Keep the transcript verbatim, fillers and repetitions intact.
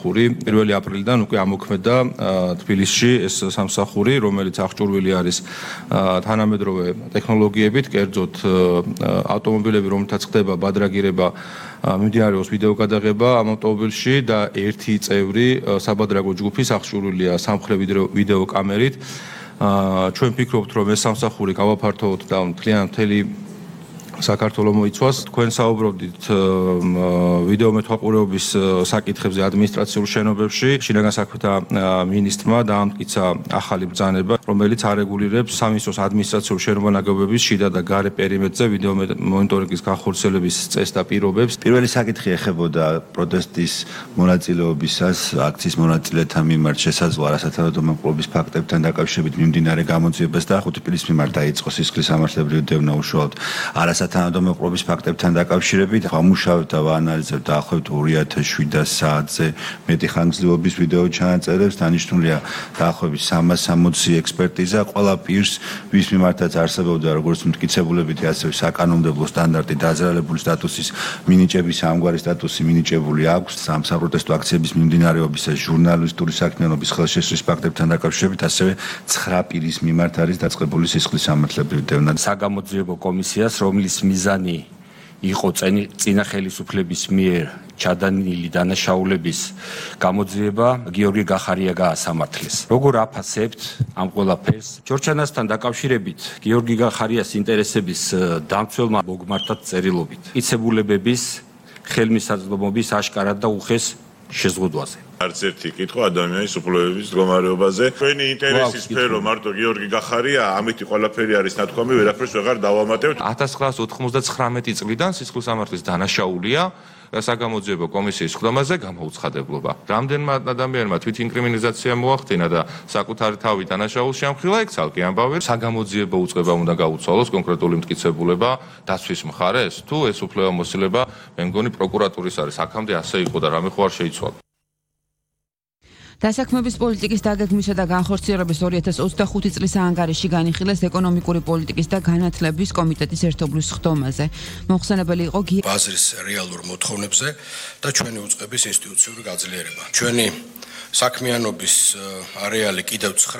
სამსახური პირველი აპრილიდან უკვე ამოქმედა თბილისში ეს სამსახური, რომელიც აღჭურვილი არის თანამედროვე ტექნოლოგიებით, კერძოდ ავტომობილები, რომელთაც ხდება ბადრაგირება, მიმდინარეობს ვიდეო გადაღება ამ ავტომობილში და ერთი წევრი საბადრაგო ჯგუფის აღჭურვილია სამხრე ვიდეო კამერით. ჩვენ ვფიქრობთ, რომ ეს სამსახური გავაფართოვოთ და მთლიან მთელი საქართველოს მოიცვას. თქვენ საუბრობდით ვიდეო მეთვალყურეობის საკითხებზე ადმინისტრაციულ შენობებში. შინაგან საქმეთა მინისტრმა დაამტკიცა ახალი ბრძანება, რომელიც არეგულირებს სამინისტროს ადმინისტრაციულ შენობა-ნაგებობის შიდა და გარე პერიმეტრზე ვიდეო მონიტორინგის განხორციელების წესს და პირობებს. პირველი საკითხი ეხებოდა პროტესტის მონაწილეობისას აქციის მონაწილეთა მიმართ შესაძლო არასათანადო მოპყრობის ფაქტებთან დაკავშირებით მიმდინარე გამოძიებას და ხუთი წლის მიმართ დაიწყო სისხლის სამართლებრივი დევნა უშუალოდ არასათანადო მოპყრობის ფაქტებთან დაკავშირებით. ვამუშავებთ და ვაანალიზებთ დაახლოებით ორი ათას შვიდას საათზე მეტი ხანგრძლივობის ვიდეო ჩანაწერებს. დანიშნულია დაახლოებით სამას სამოცი ექსპერტიზა. ყველა პირს, ვის მიმართაც არსებობდა როგორც მტკიცებულებითი, ასევე საკანონმდებლო სტანდარტი დაძრალებული სტატუსის მინიჭების ამგვარი სტატუსი მინიჭებული აქვს. ამ საპროტესტო აქციების მიმდინარეობისას ჟურნალისტური საქმიანობის ხელშესრულის ფაქტებთან დაკავშირებით, ასევე ცხრა პირის მიმართ არის დაწყებული სისხლის სამართლებრივი დევნა. საგამოძიებო კომისიას, რომლის მიზანი იყო წინა ხელისუფლების მიერ ჩადანილი დანაშაულების გამოძიება, გიორგი გახარია გაასამართლეს. როგორ აფასებთ ამ ყველაფერს? ჯორჯანასთან დაკავშირებით გიორგი გახარიას ინტერესების დამცველმა მოგმართად წერილობით მტკიცებულებების ხელმისაწვდომობის აშკარად და უხეს შეზღუდვაზე. არც ერთი კითხვა ადამიანის უფლებების მდგომარეობაზე. ჩვენი ინტერესის სფერო მარტო გიორგი გახარია, ამით ყველაფერი არის ნათქვამი, ვერაფერს ვეღარ დავამატებთ. ათას ცხრაას ოთხმოცდათხრამეტი წლიდან სისხლის სამართლის დანაშაულია საგამოძიებო კომისიის ხდომაზე გამოუცხადებლობა. რამდენმა ადამიანმა თვითინკრიმინიზაცია მოახდინა და საკუთარი თავი დანაშაულს შეამხილა, ეგ ცალკე ამბავი. საგამოძიებო უწყება უნდა გაუცვალოს კონკრეტული მტკიცებულება დაცვის მხარეს, თუ ეს უფლებამოსილება მე მგონი პროკურატურის არის. აქამდე ასე იყო და რამე ხო არ შეიცვალა. დასაქმების პოლიტიკის დაგეგმვისა და განხორციელების ორი ათას ოცდახუთი წლის ანგარიში განიხილეს ეკონომიკური პოლიტიკის და განათლების კომიტეტის ერთობლის ხდომაზე. მოხსენებელი იყო ბაზრის რეალურ მოთხოვნებზე და ჩვენი უწყების ინსტიტუციური გაძლიერება. ჩვენი საქმიანობის არეალი კიდევ